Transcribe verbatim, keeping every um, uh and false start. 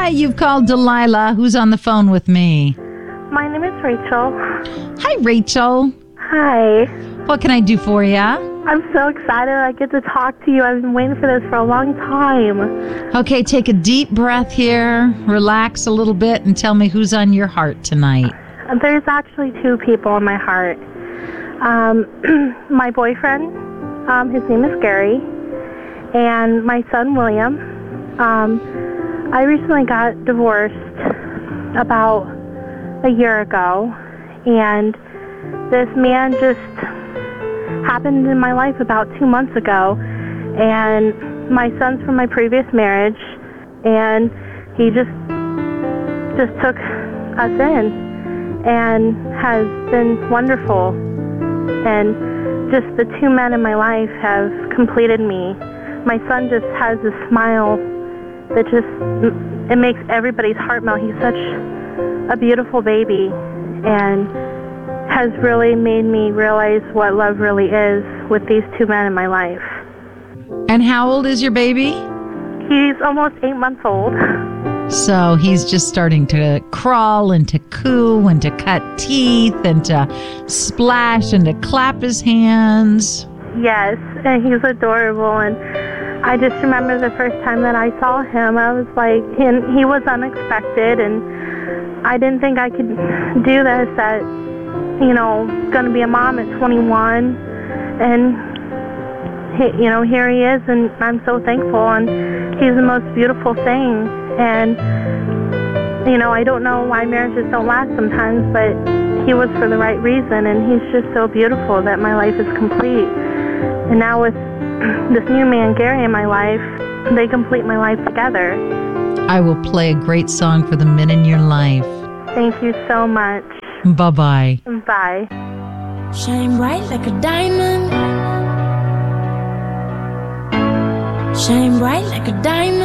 Hi, you've called Delilah. Who's on the phone with me? My name is Rachel. Hi, Rachel. Hi. What can I do for you? I'm so excited I get to talk to you. I've been waiting for this for a long time. Okay, take a deep breath here, relax a little bit, and tell me who's on your heart tonight. There's actually two people in my heart. Um, my boyfriend, um, his name is Gary, and my son, William. Um, I recently got divorced about a year ago, and this man just happened in my life about two months ago, and my son's from my previous marriage, and he just just took us in and has been wonderful, and just the two men in my life have completed me. My son just has a smile that just, it makes everybody's heart melt. He's such a beautiful baby, and has really made me realize what love really is with these two men in my life. And how old is your baby? He's almost eight months old. So he's just starting to crawl and to coo and to cut teeth and to splash and to clap his hands. Yes, and he's adorable. And I just remember the first time that I saw him, I was like, and he was unexpected, and I didn't think I could do this at, you know, going to be a mom at twenty-one, and, he, you know, here he is, and I'm so thankful, and he's the most beautiful thing, and, you know, I don't know why marriages don't last sometimes, but he was for the right reason, and he's just so beautiful that my life is complete. And now with this new man, Gary, in my life, they complete my life together. I will play a great song for the men in your life. Thank you so much. Bye-bye. Bye. Shine bright like a diamond. Shine bright like a diamond.